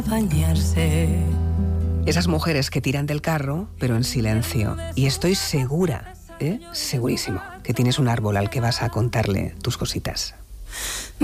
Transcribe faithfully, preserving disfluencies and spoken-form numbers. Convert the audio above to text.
bañarse. Esas mujeres que tiran del carro, pero en silencio. Y estoy segura, ¿eh? segurísimo, que tienes un árbol al que vas a contarle tus cositas.